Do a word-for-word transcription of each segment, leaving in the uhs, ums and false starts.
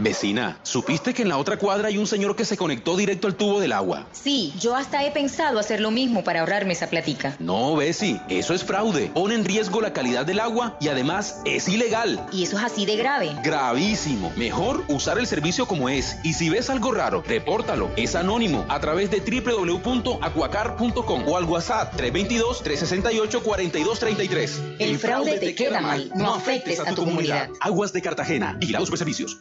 Vecina, ¿supiste que en la otra cuadra hay un señor que se conectó directo al tubo del agua? Sí, yo hasta he pensado hacer lo mismo para ahorrarme esa platica. No, Besi, eso es fraude. Pone en riesgo la calidad del agua y además es ilegal. ¿Y eso es así de grave? Gravísimo. Mejor usar el servicio como es. Y si ves algo raro, repórtalo. Es anónimo a través de doble u doble u doble u punto acuacar punto com o al WhatsApp tres dos dos, tres seis ocho, cuatro dos tres tres. El, El fraude, fraude te queda mal. No afectes a tu, a tu comunidad. comunidad. Aguas de Cartagena. Vigilados Superservicios.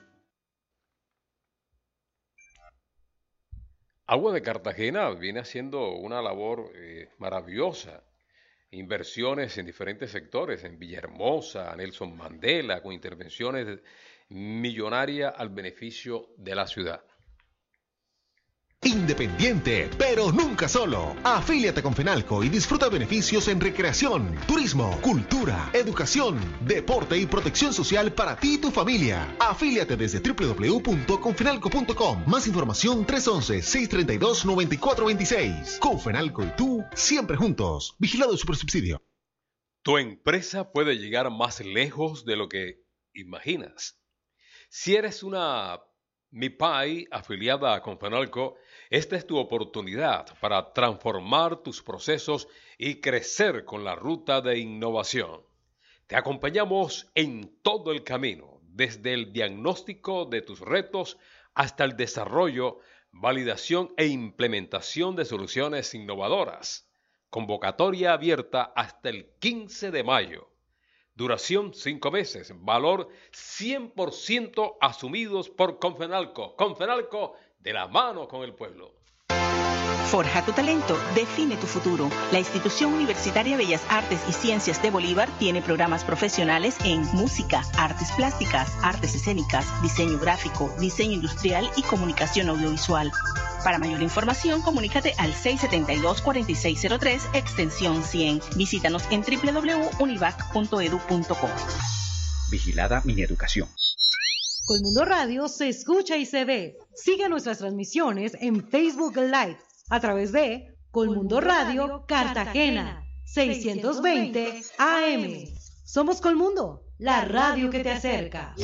Agua de Cartagena viene haciendo una labor eh, maravillosa. Inversiones en diferentes sectores, en Villahermosa, Nelson Mandela, con intervenciones millonarias al beneficio de la ciudad. Independiente, pero nunca solo. Afíliate con Fenalco y disfruta beneficios en recreación, turismo, cultura, educación, deporte y protección social para ti y tu familia. Afíliate desde doble u doble u doble u punto confenalco punto com. Más información tres once, seis treinta y dos, noventa y cuatro veintiséis. Confenalco y tú, siempre juntos. Vigilado Supersubsidio. Tu empresa puede llegar más lejos de lo que imaginas. Si eres una MIPAI afiliada a Confenalco, esta es tu oportunidad para transformar tus procesos y crecer con la ruta de innovación. Te acompañamos en todo el camino, desde el diagnóstico de tus retos hasta el desarrollo, validación e implementación de soluciones innovadoras. Convocatoria abierta hasta el quince de mayo. Duración cinco meses. Valor cien por ciento asumidos por Confenalco. Confenalco de la mano con el pueblo. Forja tu talento, define tu futuro. La Institución Universitaria Bellas Artes y Ciencias de Bolívar tiene programas profesionales en música, artes plásticas, artes escénicas, diseño gráfico, diseño industrial y comunicación audiovisual. Para mayor información, comunícate al seis siete dos, cuatro seis cero tres, extensión cien. Visítanos en doble u doble u doble u punto univac punto edu punto co. Vigilada Mineducación. Colmundo Radio se escucha y se ve. Sigue nuestras transmisiones en Facebook Live a través de Colmundo Radio Cartagena seiscientos veinte A M. Somos Colmundo, la radio que te acerca.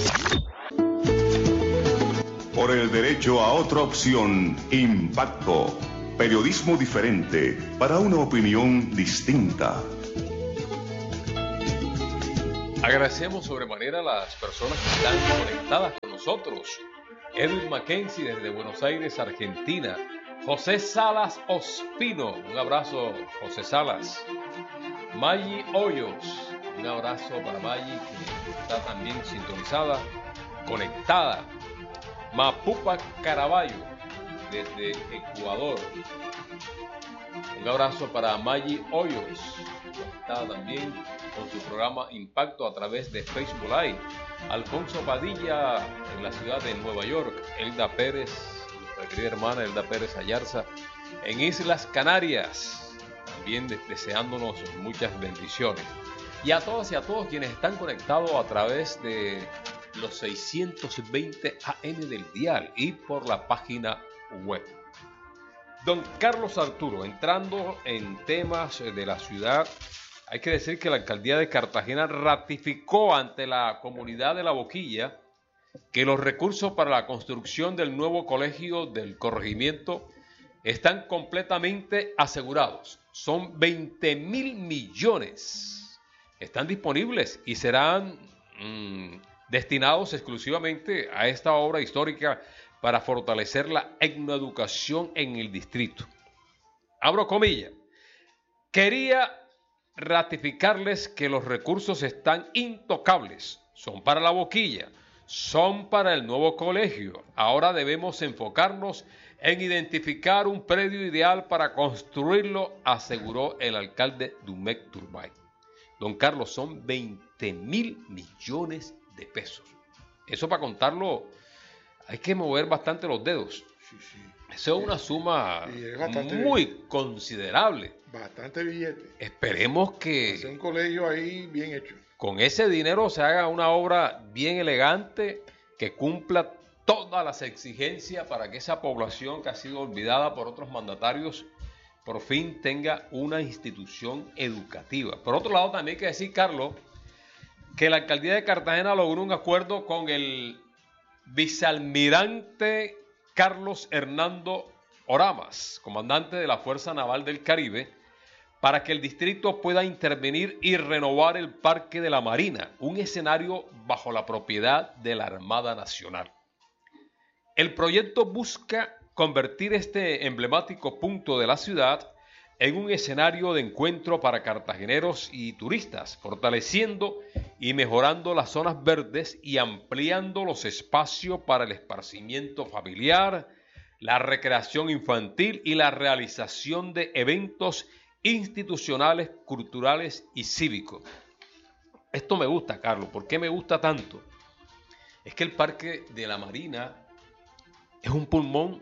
Por el derecho a otra opción, Impacto. Periodismo diferente para una opinión distinta. Agradecemos sobremanera a las personas que están conectadas con nosotros. Edwin Mackenzie desde Buenos Aires, Argentina. José Salas Ospino, un abrazo, José Salas. Maggi Hoyos, un abrazo para Maggi, que está también sintonizada, conectada. Mapupa Caraballo, desde Ecuador. Un abrazo para Maggi Hoyos, conectada también con su programa Impacto a través de Facebook Live. Alfonso Padilla en la ciudad de Nueva York. Elda Pérez, nuestra querida hermana Elda Pérez Ayarza en Islas Canarias, también deseándonos muchas bendiciones. Y a todas y a todos quienes están conectados a través de los seiscientos veinte A M del dial y por la página web. Don Carlos Arturo, entrando en temas de la ciudad, hay que decir que la alcaldía de Cartagena ratificó ante la comunidad de La Boquilla que los recursos para la construcción del nuevo colegio del corregimiento están completamente asegurados. Son veinte mil millones. Están disponibles y serán mmm, destinados exclusivamente a esta obra histórica para fortalecer la etnoeducación en el distrito. Abro comillas. Quería ratificarles que los recursos están intocables. Son para La Boquilla, son para el nuevo colegio. Ahora debemos enfocarnos en identificar un predio ideal para construirlo, aseguró el alcalde Dumec Turbay. Don Carlos, son veinte mil millones de pesos. Eso para contarlo hay que mover bastante los dedos. Sí, sí. Eso es una suma es muy billete. considerable. Bastante billete. Esperemos que hacer un colegio ahí bien hecho. Con ese dinero se haga una obra bien elegante que cumpla todas las exigencias para que esa población que ha sido olvidada por otros mandatarios por fin tenga una institución educativa. Por otro lado, también hay que decir, Carlos, que la alcaldía de Cartagena logró un acuerdo con el Vicealmirante Carlos Hernando Oramas, comandante de la Fuerza Naval del Caribe, para que el distrito pueda intervenir y renovar el Parque de la Marina, un escenario bajo la propiedad de la Armada Nacional. El proyecto busca convertir este emblemático punto de la ciudad en un escenario de encuentro para cartageneros y turistas, fortaleciendo y mejorando las zonas verdes y ampliando los espacios para el esparcimiento familiar, la recreación infantil y la realización de eventos institucionales, culturales y cívicos. Esto me gusta, Carlos. ¿Por qué me gusta tanto? Es que el Parque de la Marina es un pulmón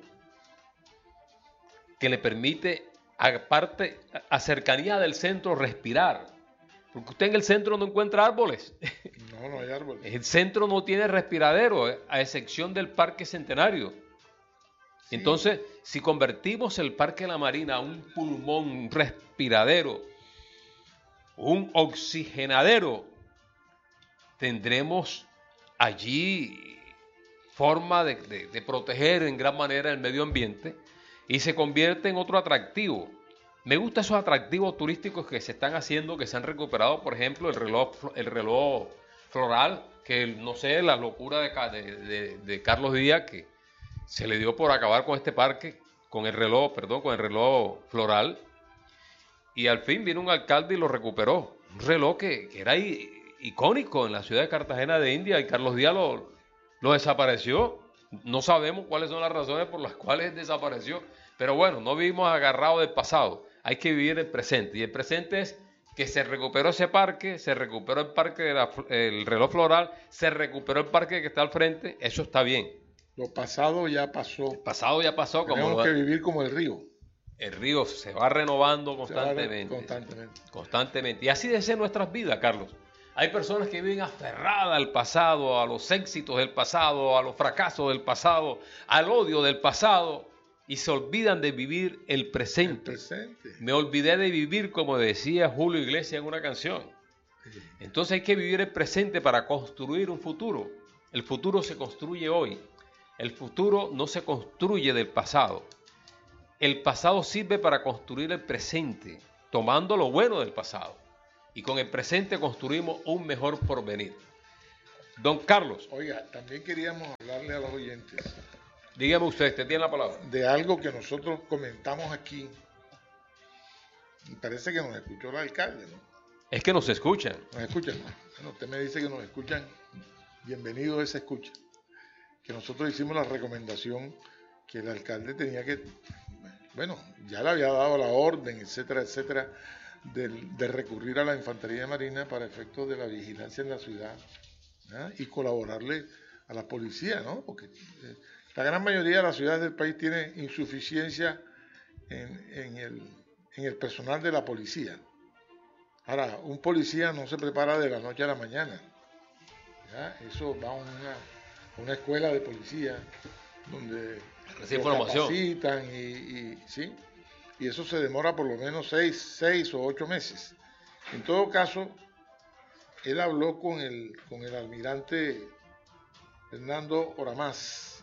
que le permite, aparte, a cercanía del centro, respirar. Porque usted en el centro no encuentra árboles. No, no hay árboles. El centro no tiene respiradero, a excepción del Parque Centenario. Sí. Entonces, si convertimos el Parque de la Marina a un pulmón, un respiradero, un oxigenadero, tendremos allí forma de, de, de proteger en gran manera el medio ambiente y se convierte en otro atractivo. Me gustan esos atractivos turísticos que se están haciendo, que se han recuperado, por ejemplo, el reloj, el reloj floral, que no sé, la locura de, de, de, de Carlos Díaz, que se le dio por acabar con este parque, con el reloj, perdón, con el reloj floral, y al fin vino un alcalde y lo recuperó. Un reloj que, que era icónico en la ciudad de Cartagena de India, y Carlos Díaz lo, lo desapareció. No sabemos cuáles son las razones por las cuales desapareció, pero bueno, no vivimos agarrados del pasado, hay que vivir el presente, y el presente es que se recuperó ese parque, se recuperó el parque del reloj floral, se recuperó el parque que está al frente, eso está bien. Lo pasado ya pasó. El pasado ya pasó. Tenemos como que vivir como el río. El río se va renovando constantemente. Va constantemente. Constantemente. Y así debe ser nuestras vidas, Carlos. Hay personas que viven aferradas al pasado, a los éxitos del pasado, a los fracasos del pasado, al odio del pasado, y se olvidan de vivir el presente. El presente. Me olvidé de vivir, como decía Julio Iglesias en una canción. Entonces hay que vivir el presente para construir un futuro. El futuro se construye hoy. El futuro no se construye del pasado. El pasado sirve para construir el presente, tomando lo bueno del pasado. Y con el presente construimos un mejor porvenir. Don Carlos. Oiga, también queríamos hablarle a los oyentes. Dígame usted, usted tiene la palabra. De algo que nosotros comentamos aquí. Y parece que nos escuchó el alcalde, ¿no? Es que nos escuchan. Nos escuchan. Bueno, usted me dice que nos escuchan. Bienvenido a esa escucha. Que nosotros hicimos la recomendación que el alcalde tenía que, bueno, ya le había dado la orden, etcétera, etcétera, de, de recurrir a la Infantería Marina para efectos de la vigilancia en la ciudad, ¿eh? Y colaborarle a la policía, ¿no? Porque eh, la gran mayoría de las ciudades del país tiene insuficiencia en, en, el, en el personal de la policía. Ahora, un policía no se prepara de la noche a la mañana, ¿ya? Eso va a una... una escuela de policía donde se capacitan y, y, ¿sí? y eso se demora por lo menos seis, seis o ocho meses. En todo caso, él habló con el, con el almirante Hernando Oramas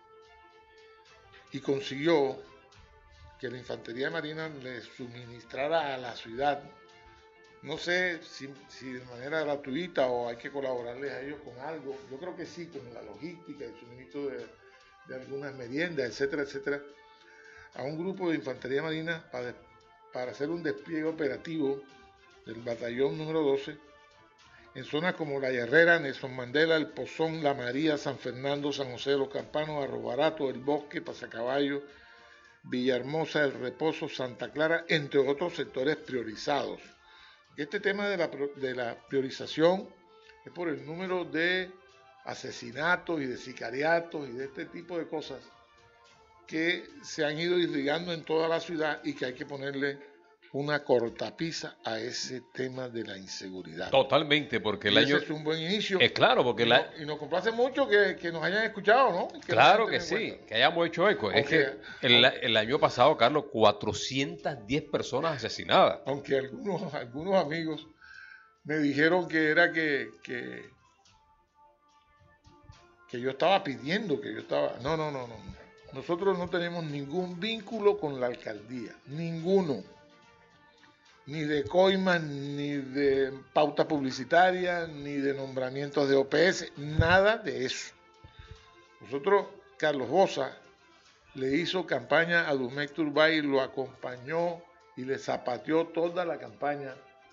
y consiguió que la Infantería Marina le suministrara a la ciudad, no sé si, si de manera gratuita o hay que colaborarles a ellos con algo. Yo creo que sí, con la logística, el suministro de, de algunas meriendas, etcétera, etcétera, a un grupo de Infantería Marina para, para hacer un despliegue operativo del batallón número doce en zonas como La Herrera, Nelson Mandela, El Pozón, La María, San Fernando, San José de los Campanos, Arroyo Barato, El Bosque, Pasacaballo, Villahermosa, El Reposo, Santa Clara, entre otros sectores priorizados. Este tema de la, de la priorización es por el número de asesinatos y de sicariatos y de este tipo de cosas que se han ido irrigando en toda la ciudad y que hay que ponerle una cortapisa a ese tema de la inseguridad. Totalmente, porque el y año... ese es un buen inicio. Es claro, porque... Y, la... no, y nos complace mucho que, que nos hayan escuchado, ¿no? Que claro que sí, cuenta. Que hayamos hecho eco. Aunque, es que el, el año pasado, Carlos, cuatrocientas diez personas asesinadas. Aunque algunos, algunos amigos me dijeron que era que, que, que yo estaba pidiendo, que yo estaba... No, no, no, no. Nosotros no tenemos ningún vínculo con la alcaldía, ninguno. Ni de coimas, ni de pauta publicitaria, ni de nombramientos de O P S, nada de eso. Nosotros, Carlos Bosa, le hizo campaña a Dumec Turbay, lo acompañó y le zapateó toda la campaña.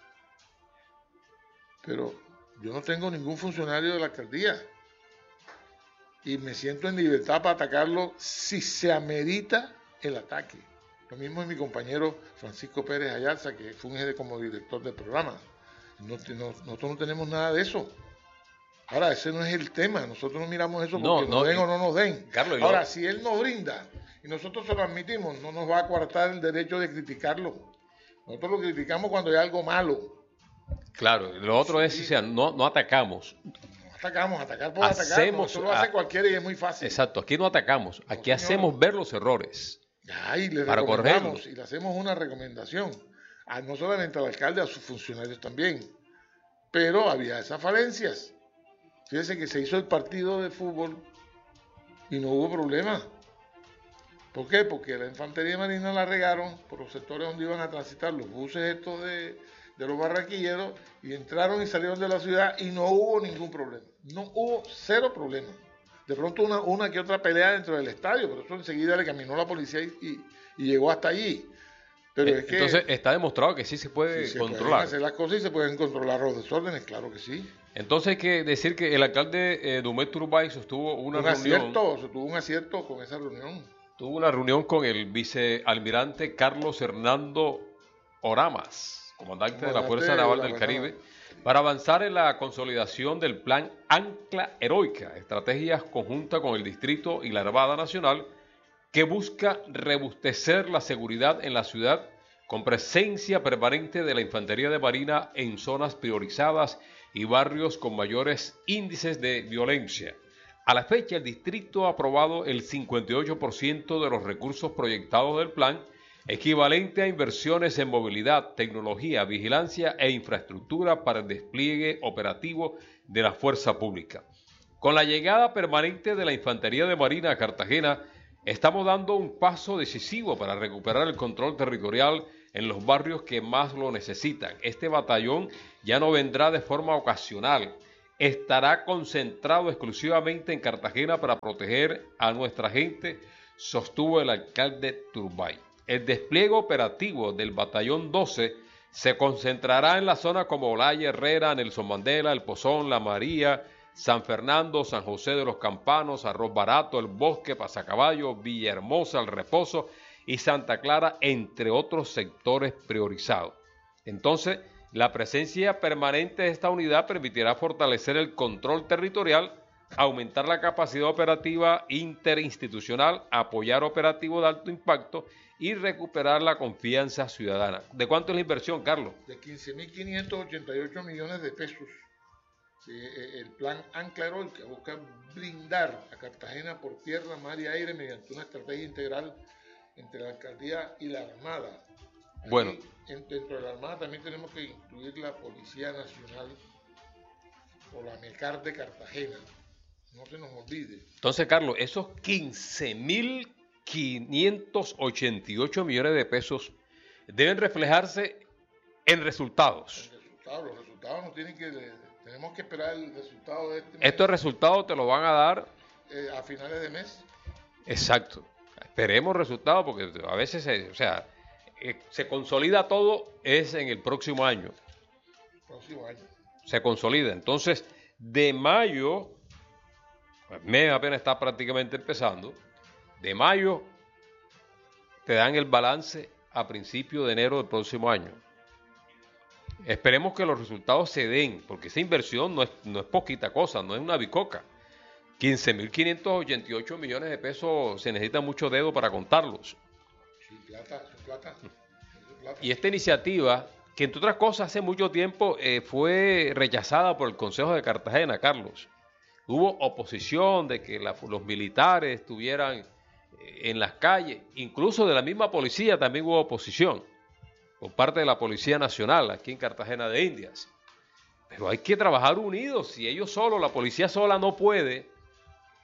Pero yo no tengo ningún funcionario de la alcaldía y me siento en libertad para atacarlo si se amerita el ataque. Lo mismo es mi compañero Francisco Pérez Ayarza, que funge como director del programa. No, no, nosotros no tenemos nada de eso. Ahora, ese no es el tema. Nosotros no miramos eso porque no, no, nos den o no nos den. Carlos, Ahora, yo... si él nos brinda y nosotros se lo admitimos, no nos va a coartar el derecho de criticarlo. Nosotros lo criticamos cuando hay algo malo. Claro, lo otro sí. es, o sea, no, no atacamos. No atacamos, atacar por hacemos, atacar. Eso lo hace a... cualquiera y es muy fácil. Exacto, aquí no atacamos, aquí no, hacemos ver los errores. Ya, y le para recomendamos y le hacemos una recomendación, a, no solamente al alcalde, a sus funcionarios también. Pero había esas falencias. Fíjense que se hizo el partido de fútbol y no hubo problema. ¿Por qué? Porque la infantería marina la regaron por los sectores donde iban a transitar los buses estos de, de los barranquilleros y entraron y salieron de la ciudad y no hubo ningún problema. No hubo cero problema. De pronto una, una que otra pelea dentro del estadio, pero eso enseguida le caminó la policía y, y, y llegó hasta allí. Pero eh, es que, entonces está demostrado que sí se puede sí, se controlar. pueden hacer las cosas y se pueden controlar los desórdenes, claro que sí. Entonces hay que decir que el alcalde eh, Dumec Turbay sostuvo una un reunión. Acierto, se tuvo un acierto con esa reunión. Tuvo una reunión con el vicealmirante Carlos Hernando Oramas, comandante, comandante de la Fuerza Naval de la del Caribe, Naval. Para avanzar en la consolidación del plan Ancla Heroica, estrategias conjuntas con el Distrito y la Armada Nacional, que busca rebustecer la seguridad en la ciudad con presencia permanente de la Infantería de Marina en zonas priorizadas y barrios con mayores índices de violencia. A la fecha, el distrito ha aprobado el cincuenta y ocho por ciento de los recursos proyectados del plan, equivalente a inversiones en movilidad, tecnología, vigilancia e infraestructura para el despliegue operativo de la fuerza pública. Con la llegada permanente de la Infantería de Marina a Cartagena, estamos dando un paso decisivo para recuperar el control territorial en los barrios que más lo necesitan. Este batallón ya no vendrá de forma ocasional, estará concentrado exclusivamente en Cartagena para proteger a nuestra gente, sostuvo el alcalde Turbay. El despliegue operativo del batallón doce se concentrará en la zona como Olaya, Herrera, Nelson Mandela, El Pozón, La María, San Fernando, San José de los Campanos, Arroz Barato, El Bosque, Pasacaballo, Villahermosa, El Reposo y Santa Clara, entre otros sectores priorizados. Entonces, la presencia permanente de esta unidad permitirá fortalecer el control territorial, aumentar la capacidad operativa interinstitucional, apoyar operativos de alto impacto y recuperar la confianza ciudadana. ¿De cuánto es la inversión, Carlos? De quince mil quinientos ochenta y ocho millones de pesos. Sí, el plan Ancla Heroica busca blindar a Cartagena por tierra, mar y aire mediante una estrategia integral entre la alcaldía y la Armada. Aquí, bueno, dentro de la Armada también tenemos que incluir la Policía Nacional o la MECAR de Cartagena. No se nos olvide. Entonces, Carlos, esos quince mil quinientos ochenta y ocho millones de pesos deben reflejarse en resultados. En resultados, los resultados nos tienen que... Tenemos que esperar el resultado de este mes. Estos resultados te los van a dar eh, a finales de mes. Exacto. Esperemos resultados porque a veces, se, o sea, eh, se consolida todo es en el próximo año. Próximo año. Se consolida. Entonces, de mayo, el mes apenas está prácticamente empezando, de mayo te dan el balance a principios de enero del próximo año. Esperemos que los resultados se den, porque esa inversión no es, no es poquita cosa, no es una bicoca. quince mil quinientos ochenta y ocho millones de pesos, se necesita mucho dedo para contarlos. Sí, plata, plata, plata. Y esta iniciativa, que entre otras cosas hace mucho tiempo eh, fue rechazada por el Consejo de Cartagena, Carlos. Hubo oposición de que la, los militares estuvieran eh, en las calles, incluso de la misma policía también hubo oposición, por parte de la Policía Nacional aquí en Cartagena de Indias. Pero hay que trabajar unidos, si ellos solos, la policía sola no puede,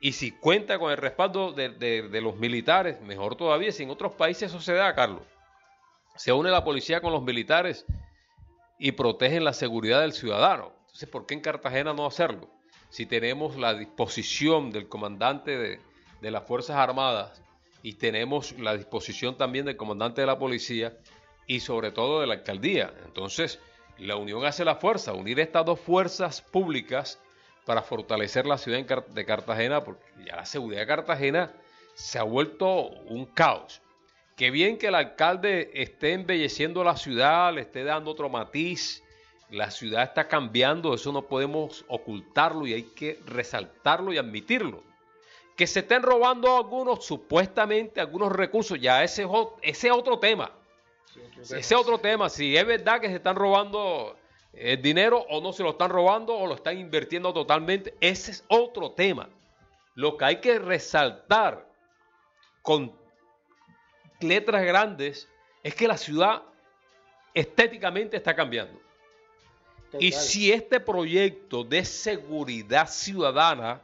y si cuenta con el respaldo de, de, de los militares, mejor todavía. Si en otros países eso se da, Carlos, se une la policía con los militares y protegen la seguridad del ciudadano. Entonces, ¿por qué en Cartagena no hacerlo? Si tenemos la disposición del comandante de, de las Fuerzas Armadas y tenemos la disposición también del comandante de la policía y sobre todo de la alcaldía. Entonces, la unión hace la fuerza, unir estas dos fuerzas públicas para fortalecer la ciudad de Cartagena, porque ya la seguridad de Cartagena se ha vuelto un caos. Qué bien que el alcalde esté embelleciendo la ciudad, le esté dando otro matiz. La ciudad está cambiando, eso no podemos ocultarlo y hay que resaltarlo y admitirlo. Que se estén robando algunos, supuestamente, algunos recursos, ya ese es otro, ese es otro tema. Sí, otro tema. Ese es otro tema. Si es verdad que se están robando el dinero o no se lo están robando o lo están invirtiendo totalmente, ese es otro tema. Lo que hay que resaltar con letras grandes es que la ciudad estéticamente está cambiando. Total. Y si este proyecto de seguridad ciudadana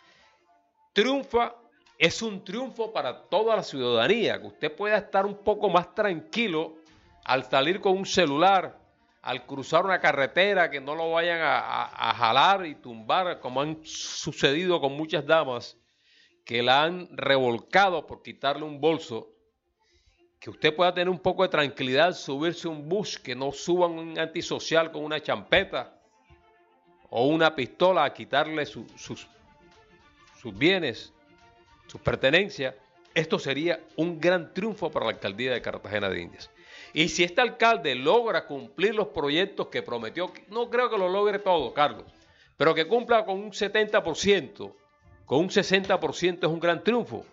triunfa, es un triunfo para toda la ciudadanía, que usted pueda estar un poco más tranquilo al salir con un celular, al cruzar una carretera, que no lo vayan a, a, a jalar y tumbar, como han sucedido con muchas damas que la han revolcado por quitarle un bolso. Que usted pueda tener un poco de tranquilidad al subirse a un bus, que no suban un antisocial con una champeta o una pistola a quitarle su, sus, sus bienes, sus pertenencias. Esto sería un gran triunfo para la alcaldía de Cartagena de Indias. Y si este alcalde logra cumplir los proyectos que prometió, no creo que lo logre todo, Carlos, pero que cumpla con un setenta por ciento, con un sesenta por ciento es un gran triunfo.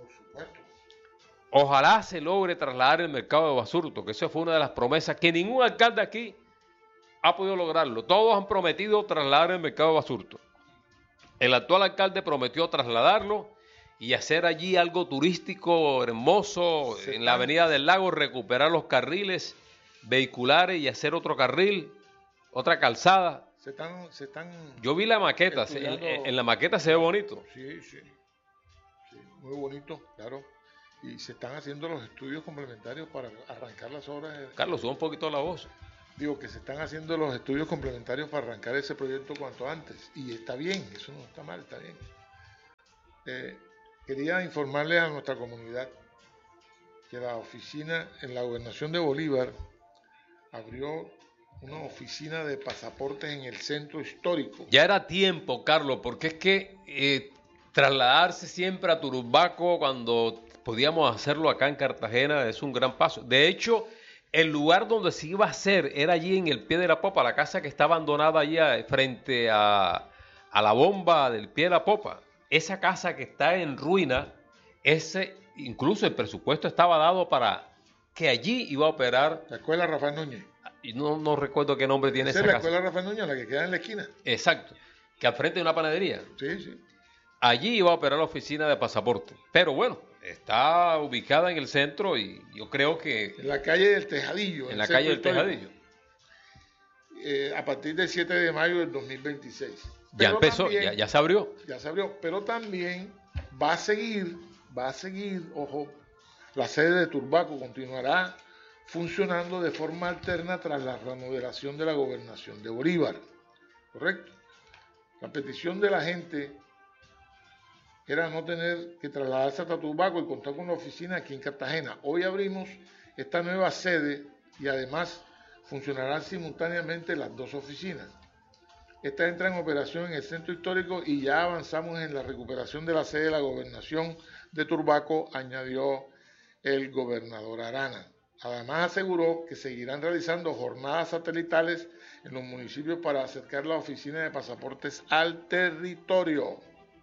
Ojalá se logre trasladar el mercado de Basurto, que esa fue una de las promesas que ningún alcalde aquí ha podido lograrlo. Todos han prometido trasladar el mercado de Basurto. El actual alcalde prometió trasladarlo y hacer allí algo turístico hermoso sí, en la avenida del Lago, recuperar los carriles vehiculares y hacer otro carril, otra calzada. Se están, se están Yo vi la maqueta, estudiando... en, en la maqueta se ve bonito. Sí, sí, sí, muy bonito, claro. Y se están haciendo los estudios complementarios para arrancar las obras. De... Carlos, sube un poquito la voz. Digo que se están haciendo los estudios complementarios para arrancar ese proyecto cuanto antes. Y está bien, eso no está mal, está bien. Eh, quería informarle a nuestra comunidad que la oficina en la Gobernación de Bolívar abrió una oficina de pasaportes en el centro histórico. Ya era tiempo, Carlos, porque es que eh, trasladarse siempre a Turbaco cuando podíamos hacerlo acá en Cartagena es un gran paso. De hecho, el lugar donde se iba a hacer era allí en el Pie de la Popa, la casa que está abandonada allá frente a, a la bomba del Pie de la Popa. Esa casa que está en ruina, ese, incluso el presupuesto estaba dado para que allí iba a operar... La escuela Rafael Núñez. No, no recuerdo qué nombre tiene esa, esa es la casa. escuela Rafael Núñez, la que queda en la esquina. Exacto, que al frente de una panadería. Sí, sí. Allí iba a operar la oficina de pasaporte. Pero bueno, está ubicada en el centro y yo creo que... En la calle del Tejadillo. En la calle del histórico, Tejadillo. Eh, a partir del siete de mayo del dos mil veintiséis. Ya Pero empezó, también, ya, ya se abrió. Ya se abrió, pero también va a seguir, va a seguir, ojo, la sede de Turbaco continuará funcionando de forma alterna tras la remodelación de la Gobernación de Bolívar. ¿Correcto? La petición de la gente era no tener que trasladarse hasta Turbaco y contar con una oficina aquí en Cartagena. Hoy abrimos esta nueva sede y además funcionarán simultáneamente las dos oficinas. Esta entra en operación en el centro histórico y ya avanzamos en la recuperación de la sede de la Gobernación de Turbaco, añadió el gobernador Arana. Además aseguró que seguirán realizando jornadas satelitales en los municipios para acercar la oficina de pasaportes al territorio.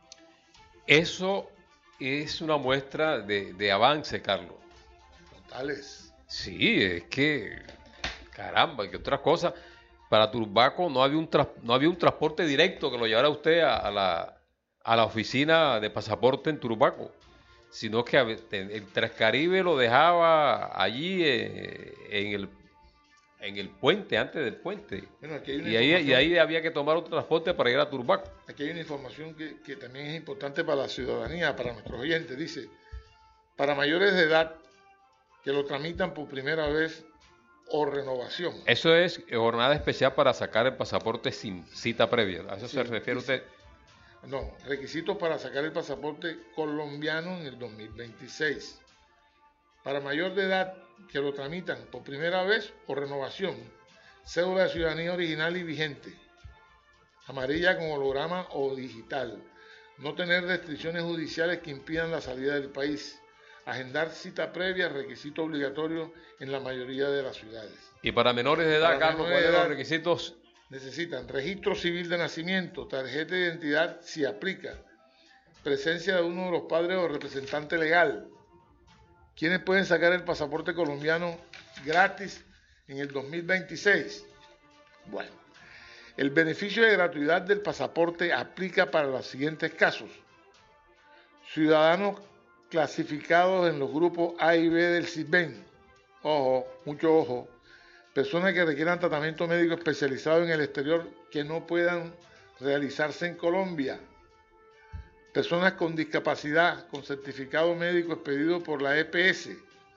Eso es una muestra de, de avance, Carlos. Totales. Sí, es que, caramba, que otras cosas. Para Turbaco no había un tras, no había un transporte directo que lo llevara usted a, a, la, a la oficina de pasaporte en Turbaco, sino que el Transcaribe lo dejaba allí eh, en el en el puente, antes del puente. Bueno, aquí hay una y, ahí, y ahí había que tomar otro transporte para ir a Turbaco. Aquí hay una información que, que también es importante para la ciudadanía, para nuestros oyentes. Dice, para mayores de edad que lo tramitan por primera vez o renovación. Eso es jornada especial para sacar el pasaporte sin cita previa. ¿A eso Sí, se refiere dice, usted? No, requisitos para sacar el pasaporte colombiano en el dos mil veintiséis. Para mayor de edad que lo tramitan por primera vez o renovación, cédula de ciudadanía original y vigente, amarilla con holograma o digital, no tener restricciones judiciales que impidan la salida del país, agendar cita previa, requisito obligatorio en la mayoría de las ciudades. Y para menores de edad, Para Carlos, menores ¿cuáles de son los edad, requisitos? necesitan registro civil de nacimiento, tarjeta de identidad si aplica, presencia de uno de los padres o representante legal. ¿Quiénes pueden sacar el pasaporte colombiano gratis en el dos mil veintiséis? Bueno, el beneficio de gratuidad del pasaporte aplica para los siguientes casos. Ciudadanos clasificados en los grupos A y B del CISBEN. Ojo, mucho ojo. Personas que requieran tratamiento médico especializado en el exterior que no puedan realizarse en Colombia. Personas con discapacidad con certificado médico expedido por la E P S.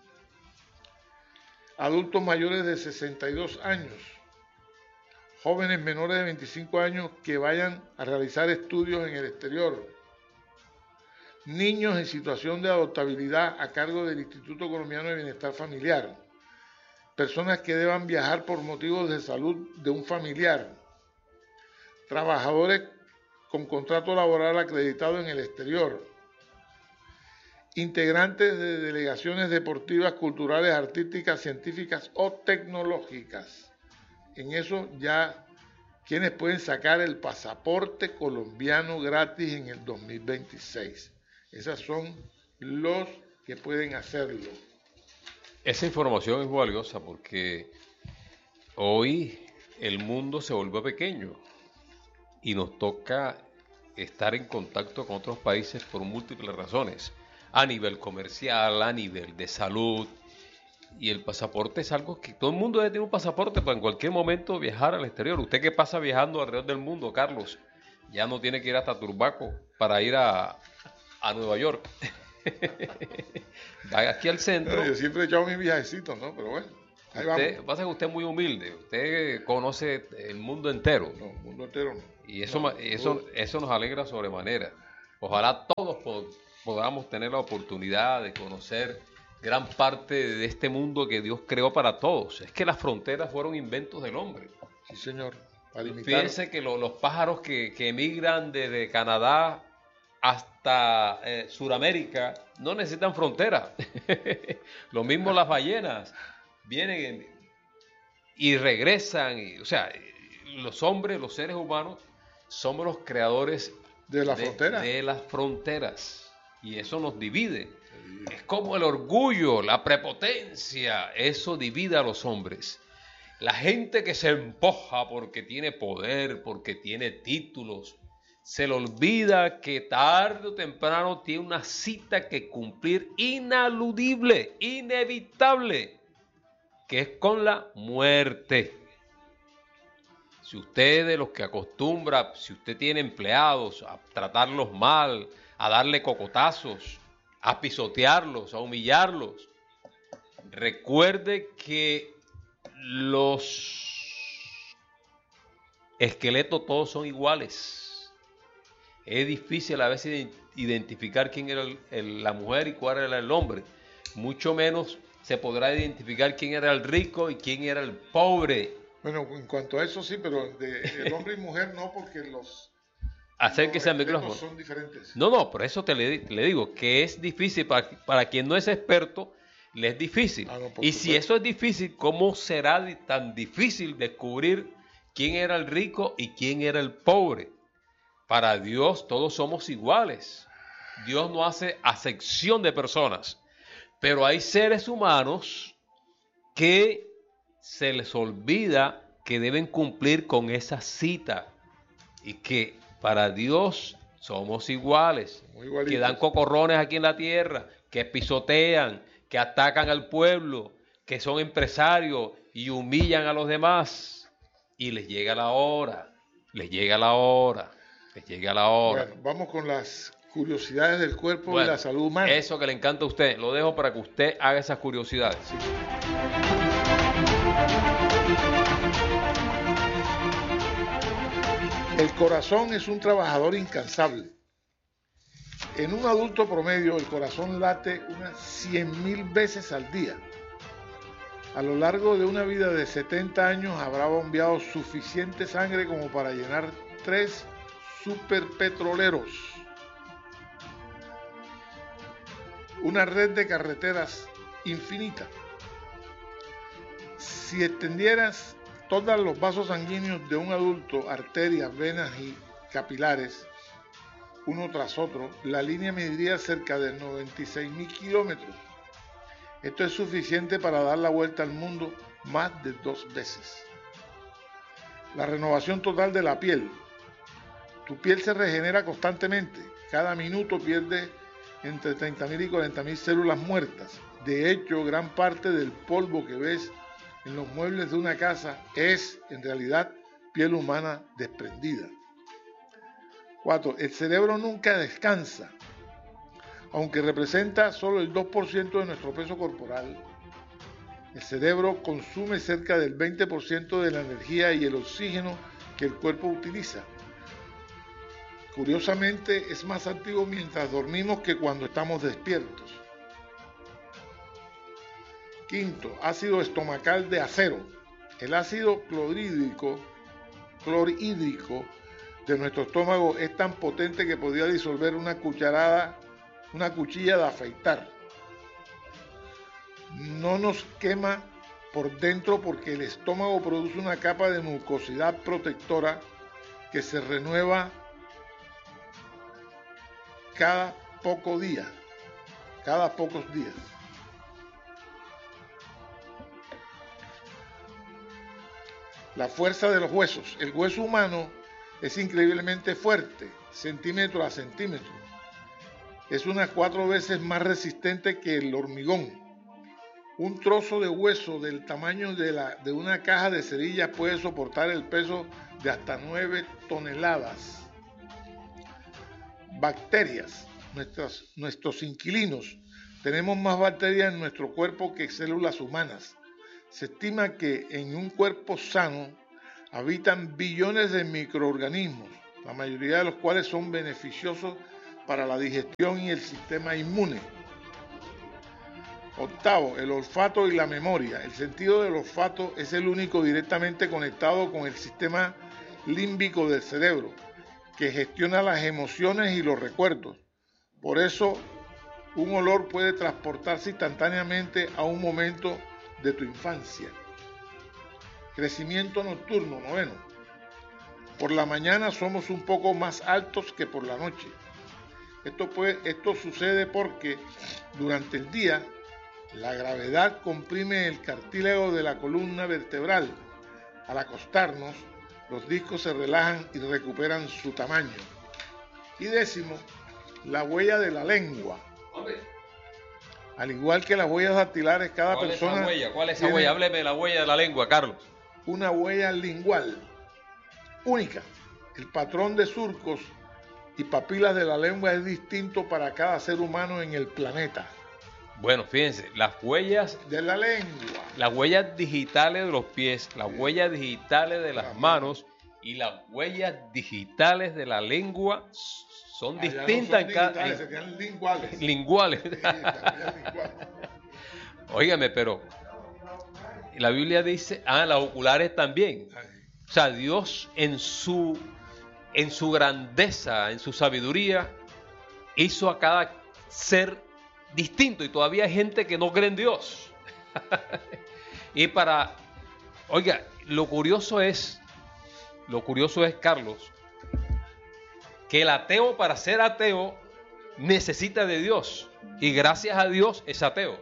Adultos mayores de sesenta y dos años. Jóvenes menores de veinticinco años que vayan a realizar estudios en el exterior. Niños en situación de adoptabilidad a cargo del Instituto Colombiano de Bienestar Familiar. Personas que deban viajar por motivos de salud de un familiar. Trabajadores con contrato laboral acreditado en el exterior. Integrantes de delegaciones deportivas, culturales, artísticas, científicas o tecnológicas. En eso ya quienes pueden sacar el pasaporte colombiano gratis en el dos mil veintiséis. Esos son los que pueden hacerlo. Esa información es valiosa porque hoy el mundo se volvió pequeño y nos toca estar en contacto con otros países por múltiples razones, a nivel comercial, a nivel de salud, y el pasaporte es algo que todo el mundo debe tener un pasaporte para en cualquier momento viajar al exterior. Usted que pasa viajando alrededor del mundo, Carlos, ya no tiene que ir hasta Turbaco para ir a, a Nueva York. Va aquí al centro. Yo siempre he echado mis viajecitos, ¿no? Pero bueno, ahí usted, vamos. pasa que usted es muy humilde, usted conoce el mundo entero. No, el mundo entero no. Y eso, no, eso, eso nos alegra sobremanera. Ojalá todos pod- podamos tener la oportunidad de conocer gran parte de este mundo que Dios creó para todos. Es que las fronteras fueron inventos del hombre. Sí, señor. Para limitar. Fíjense que lo, los pájaros que, que emigran desde Canadá hasta eh, Sudamérica no necesitan frontera. Lo mismo las ballenas vienen y regresan. Y, o sea, los hombres, los seres humanos, somos los creadores de la de, frontera. de las fronteras. Y eso nos divide. Es como el orgullo, la prepotencia. Eso divide a los hombres. La gente que se empoja porque tiene poder, porque tiene títulos, se le olvida que tarde o temprano tiene una cita que cumplir inaludible, inevitable, que es con la muerte. Si usted es de los que acostumbra, si usted tiene empleados, a tratarlos mal, a darle cocotazos, a pisotearlos, a humillarlos, recuerde que los esqueletos todos son iguales. Es difícil a veces identificar quién era el, el, la mujer y cuál era el hombre. Mucho menos se podrá identificar quién era el rico y quién era el pobre. Bueno, en cuanto a eso sí, pero de, el hombre y mujer no, porque los, Acérquese al micrófono. son diferentes. No, no, por eso te le, le digo que es difícil, para, para quien no es experto, le es difícil. Ah, no, y supuesto. si eso es difícil, ¿cómo será tan difícil descubrir quién era el rico y quién era el pobre? Para Dios todos somos iguales. Dios no hace acepción de personas. Pero hay seres humanos que se les olvida que deben cumplir con esa cita. Y que para Dios somos iguales. Que dan cocorrones aquí en la tierra, que pisotean, que atacan al pueblo, que son empresarios, y humillan a los demás y les llega la hora, les llega la hora, les llega la hora. Bueno, vamos con las curiosidades del cuerpo Bueno, y la salud humana. Eso que le encanta a usted, lo dejo para que usted haga esas curiosidades. Sí. El corazón es un trabajador incansable. En un adulto promedio, el corazón late unas cien mil veces al día. A lo largo de una vida de setenta años habrá bombeado suficiente sangre como para llenar tres superpetroleros, una red de carreteras infinita. Si extendieras todos los vasos sanguíneos de un adulto, arterias, venas y capilares, uno tras otro, la línea mediría cerca de noventa y seis mil kilómetros. Esto es suficiente para dar la vuelta al mundo más de dos veces. La renovación total de la piel. Tu piel se regenera constantemente. Cada minuto pierde entre treinta mil y cuarenta mil células muertas. De hecho, gran parte del polvo que ves en los muebles de una casa es, en realidad, piel humana desprendida. cuatro. El cerebro nunca descansa. Aunque representa solo el dos por ciento de nuestro peso corporal, el cerebro consume cerca del veinte por ciento de la energía y el oxígeno que el cuerpo utiliza. Curiosamente, es más activo mientras dormimos que cuando estamos despiertos. Quinto, ácido estomacal de acero. El ácido clorhídrico, clorhídrico de nuestro estómago es tan potente que podría disolver una cucharada, una cuchilla de afeitar. No nos quema por dentro porque el estómago produce una capa de mucosidad protectora que se renueva cada poco día, cada pocos días. La fuerza de los huesos. El hueso humano es increíblemente fuerte, centímetro a centímetro. Es unas cuatro veces más resistente que el hormigón. Un trozo de hueso del tamaño de, la, de una caja de cerillas puede soportar el peso de hasta nueve toneladas. Bacterias. Nuestras, nuestros inquilinos. Tenemos más bacterias en nuestro cuerpo que células humanas. Se estima que en un cuerpo sano habitan billones de microorganismos, la mayoría de los cuales son beneficiosos para la digestión y el sistema inmune. Octavo, el olfato y la memoria. El sentido del olfato es el único directamente conectado con el sistema límbico del cerebro, que gestiona las emociones y los recuerdos. Por eso, un olor puede transportarse instantáneamente a un momento de tu infancia. Crecimiento nocturno, noveno. Por la mañana somos un poco más altos que por la noche. Esto, puede, esto sucede porque durante el día la gravedad comprime el cartílago de la columna vertebral. Al acostarnos, los discos se relajan y recuperan su tamaño. Y décimo, la huella de la lengua. Al igual que las huellas dactilares, cada ¿Cuál persona... Es esa huella? ¿Cuál es esa huella? Hábleme de la huella de la lengua, Carlos. Una huella lingual única. El patrón de surcos y papilas de la lengua es distinto para cada ser humano en el planeta. Bueno, fíjense, las huellas... De la lengua. Las huellas digitales de los pies, las sí. huellas digitales de las manos y las huellas digitales de la lengua son Allá distintas no son en cada... En, se quedan linguales. Linguales. Sí, linguales. Óigame, pero la Biblia dice, ah, las oculares también. O sea, Dios en su, en su grandeza, en su sabiduría, hizo a cada ser distinto y todavía hay gente que no cree en Dios. Y para, oiga, lo curioso es, lo curioso es, Carlos, que el ateo para ser ateo necesita de Dios y gracias a Dios es ateo.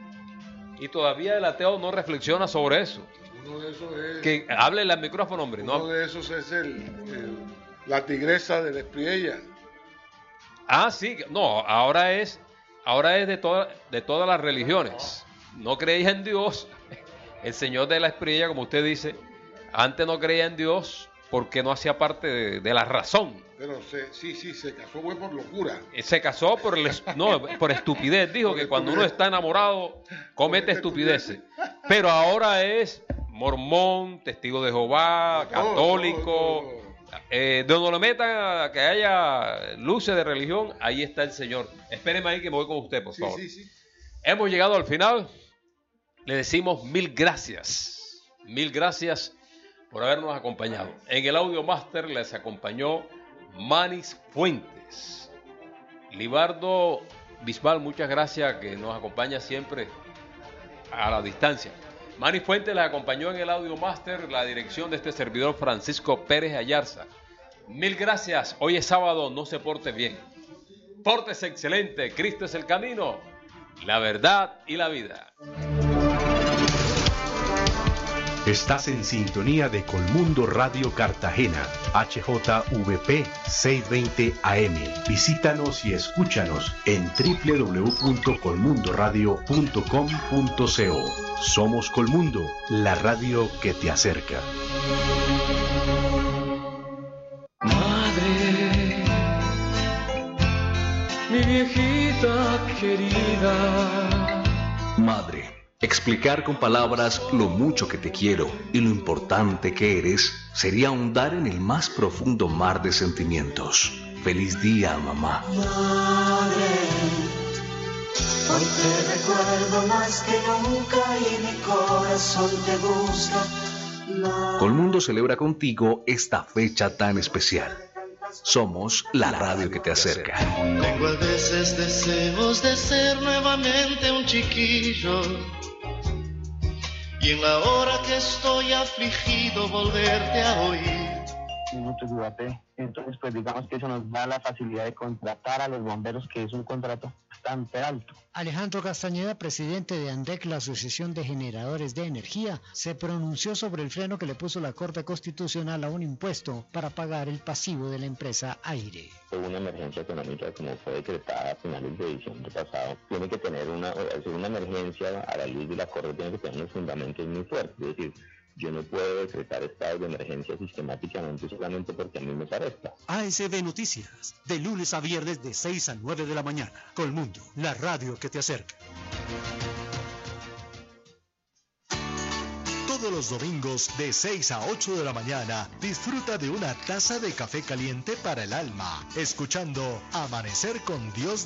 Y todavía el ateo no reflexiona sobre eso. Uno de esos es... Que háblele al micrófono, hombre. Uno ¿no? de esos es el, el, la tigresa de la Espriella. Ah, sí. No, ahora es, ahora es de, toda, de todas las religiones. No creéis en Dios. El señor de la Espriella, como usted dice, antes no creía en Dios porque no hacía parte de, de la razón. Pero se, sí, sí, se casó fue por locura. Se casó por, el, no, por estupidez. Dijo por que estupidez. Cuando uno está enamorado, comete estupideces. Pero ahora es mormón, testigo de Jehová, católico. Oh, oh, oh, oh. Eh, de donde lo metan a que haya luces de religión, ahí está el Señor. Espéreme ahí que me voy con usted, por sí, favor. Sí, sí. Hemos llegado al final. Le decimos mil gracias. Mil gracias por habernos acompañado. En el Audio Master les acompañó Manis Fuentes. Libardo Bisbal, muchas gracias, que nos acompaña siempre a la distancia. Manis Fuentes les acompañó en el Audio Master, la dirección de este servidor Francisco Pérez Ayarza. Mil gracias. Hoy es sábado, no se porte bien. Pórtese excelente. Cristo es el camino, la verdad y la vida. Estás en sintonía de Colmundo Radio Cartagena, H J V P seiscientos veinte A M. Visítanos y escúchanos en doble u doble u doble u punto colmundo radio punto com punto co. Somos Colmundo, la radio que te acerca. Madre, mi viejita querida. Madre. Explicar con palabras lo mucho que te quiero y lo importante que eres sería ahondar en el más profundo mar de sentimientos. Feliz día, mamá. Madre, hoy te recuerdo más que nunca y mi corazón te busca. Madre. Colmundo celebra contigo esta fecha tan especial. Somos la radio que te acerca. Tengo a veces deseos de ser nuevamente un chiquillo. Y en la hora que estoy afligido volverte a oír. Minutos U A P. Entonces, pues digamos que eso nos da la facilidad de contratar a los bomberos, que es un contrato bastante alto. Alejandro Castañeda, presidente de ANDEC, la Asociación de Generadores de Energía, se pronunció sobre el freno que le puso la Corte Constitucional a un impuesto para pagar el pasivo de la empresa Aire. Una emergencia económica como fue decretada a finales de diciembre pasado, tiene que tener una, una emergencia a la luz de la Corte, tiene que tener unos fundamentos muy fuertes, es decir, yo no puedo decretar estados de emergencia sistemáticamente solamente porque a mí me parezca. A S B Noticias, de lunes a viernes de seis a nueve de la mañana. Colmundo, la radio que te acerca. Todos los domingos de seis a ocho de la mañana, disfruta de una taza de café caliente para el alma, escuchando Amanecer con Dios